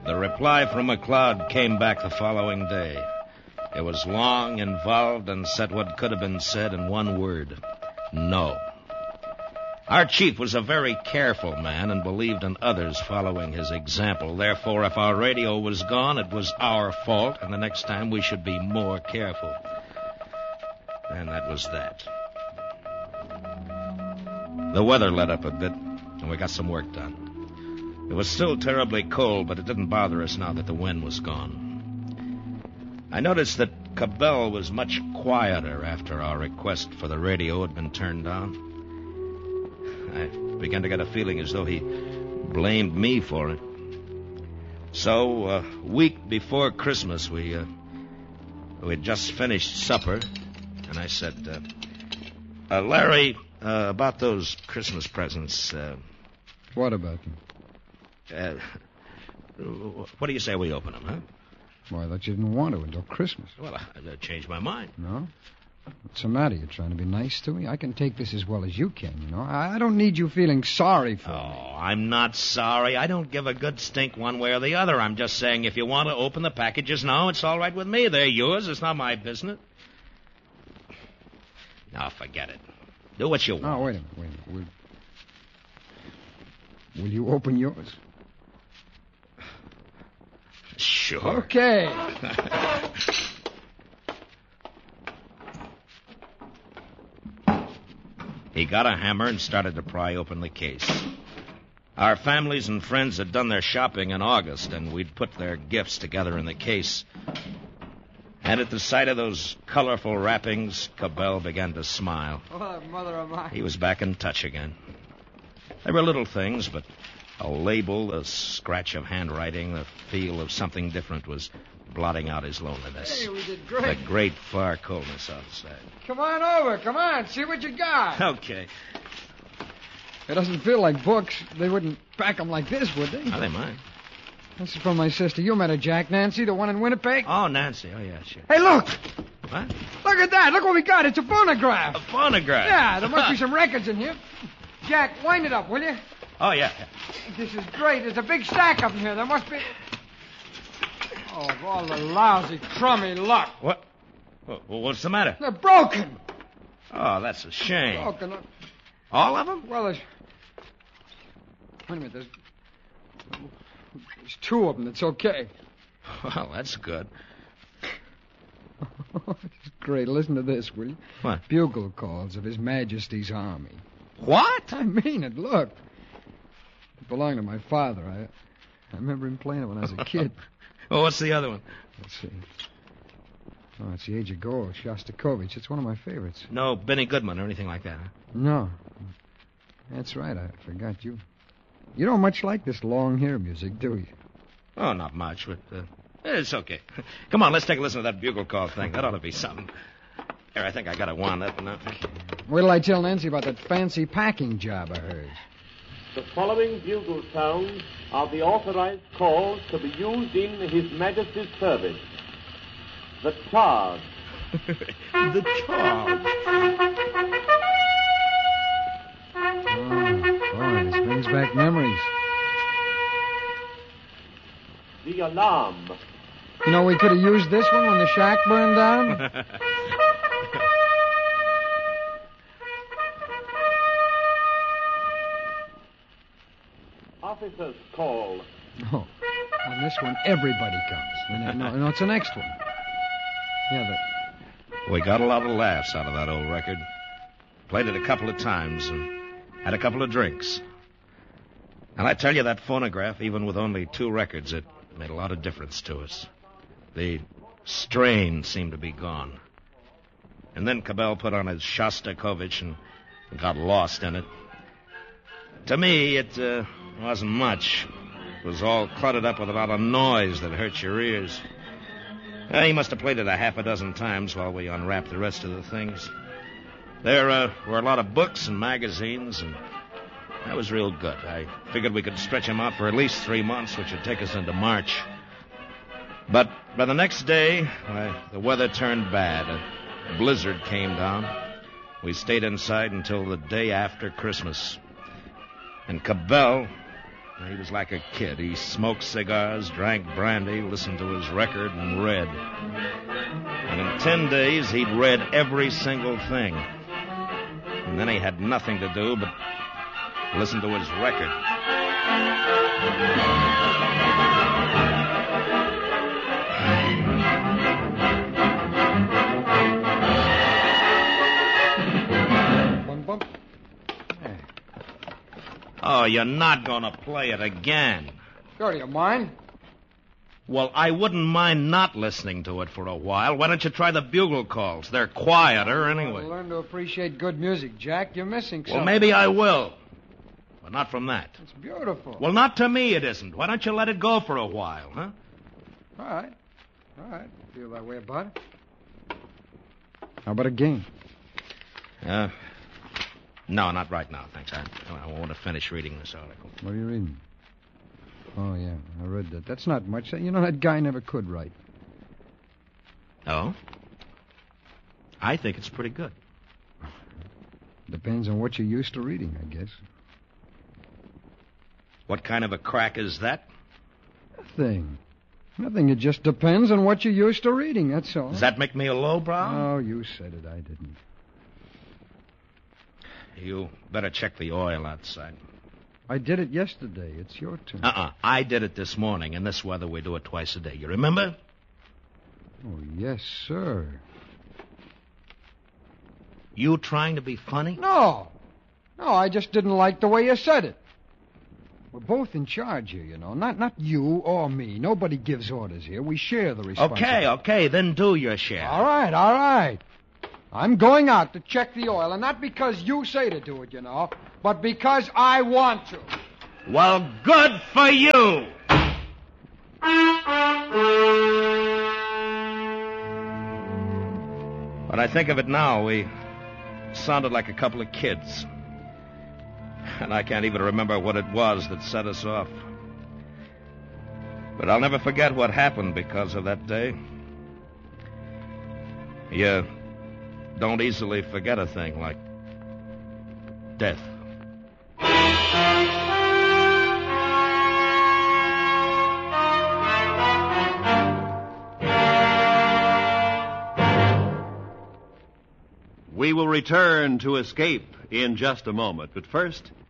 The reply from McLeod came back the following day. It was long, involved, and said what could have been said in one word. No. Our chief was a very careful man and believed in others following his example. Therefore, if our radio was gone, it was our fault, and the next time we should be more careful. And that was that. The weather let up a bit, and we got some work done. It was still terribly cold, but it didn't bother us now that the wind was gone. I noticed that Cabell was much quieter after our request for the radio had been turned on. I began to get a feeling as though he blamed me for it. So, a week before Christmas, we'd just finished supper, and I said, Larry, about those Christmas presents. What about them? What do you say we open them, huh? Well, I thought you didn't want to until Christmas. Well, I changed my mind. No? What's the matter? You trying to be nice to me? I can take this as well as you can, you know. I don't need you feeling sorry for me. Oh, I'm not sorry. I don't give a good stink one way or the other. I'm just saying if you want to open the packages now, it's all right with me. They're yours. It's not my business. Now, forget it. Do what you want. Oh, wait a minute. Will you open yours? Sure. Okay. He got a hammer and started to pry open the case. Our families and friends had done their shopping in August, and we'd put their gifts together in the case. And at the sight of those colorful wrappings, Cabell began to smile. Oh, mother of mine. He was back in touch again. They were little things, but a label, a scratch of handwriting, the feel of something different was blotting out his loneliness. Hey, we did great. The great far coldness outside. Come on over. Come on. See what you got. Okay. It doesn't feel like books. They wouldn't pack them like this, would they? Now, they might. This is from my sister. You met her, Jack. Nancy, the one in Winnipeg? Oh, Nancy. Oh, yeah, sure. Hey, look. What? Look at that. Look what we got. It's a phonograph. A phonograph? Yeah, there must be some records in here. Jack, wind it up, will you? Oh, yeah. This is great. There's a big stack up in here. There must be... Oh, of all the lousy, crummy luck. What? What's the matter? They're broken. Oh, that's a shame. Broken. All of them? Well, there's... Wait a minute. There's two of them. It's okay. Well, that's good. It's great. Listen to this, will you? What? Bugle calls of His Majesty's Army. What? I mean it. Look. It belonged to my father. I remember him playing it when I was a kid. Well, what's the other one? Let's see. Oh, it's The Age of Gold, Shostakovich. It's one of my favorites. No Benny Goodman or anything like that, huh? No. That's right. I forgot you. You don't much like this long hair music, do you? Oh, not much, but it's okay. Come on, let's take a listen to that bugle call thing. That ought to be something. Here, I think I got it wound up enough. Wait till I tell Nancy about that fancy packing job I heard. The following bugle sounds are the authorized calls to be used in His Majesty's service. The charge. The charge. Oh, boy, this brings back memories. The alarm. You know, we could have used this one when the shack burned down. Officer's call. Oh, on this one, everybody comes. No, it's the next one. Yeah, We got a lot of laughs out of that old record. Played it a couple of times and had a couple of drinks. And I tell you, that phonograph, even with only 2 records, it made a lot of difference to us. The strain seemed to be gone. And then Cabell put on his Shostakovich and got lost in it. To me, it wasn't much. It was all cluttered up with a lot of noise that hurt your ears. He must have played it a half a dozen times while we unwrapped the rest of the things. There were a lot of books and magazines, and that was real good. I figured we could stretch them out for at least 3 months, which would take us into March. But by the next day, the weather turned bad. A blizzard came down. We stayed inside until the day after Christmas. And Cabell, He was like a kid. He smoked cigars, drank brandy, listened to his record, and read. And in 10 days, he'd read every single thing. And then he had nothing to do but listen to his record. Oh, you're not going to play it again. Sure, do you mind? Well, I wouldn't mind not listening to it for a while. Why don't you try the bugle calls? They're quieter anyway. Well, learn to appreciate good music, Jack. You're missing something. Well, maybe I will. But not from that. It's beautiful. Well, not to me it isn't. Why don't you let it go for a while, huh? All right. Feel that way about it. How about a game? No, not right now, thanks. I want to finish reading this article. What are you reading? Oh, yeah, I read that. That's not much. You know, that guy never could write. Oh? I think it's pretty good. Depends on what you're used to reading, I guess. What kind of a crack is that? Nothing. It just depends on what you're used to reading, that's all. Does that make me a lowbrow? Oh, you said it. I didn't. You better check the oil outside. I did it yesterday. It's your turn. I did it this morning. In this weather, we do it twice a day. You remember? Oh, yes, sir. You trying to be funny? No, I just didn't like the way you said it. We're both in charge here, you know. Not you or me. Nobody gives orders here. We share the responsibility. Okay, then do your share. All right. I'm going out to check the oil, and not because you say to do it, you know, but because I want to. Well, good for you! When I think of it now, we sounded like a couple of kids. And I can't even remember what it was that set us off. But I'll never forget what happened because of that day. You don't easily forget a thing like death. We will return to Escape in just a moment. But first,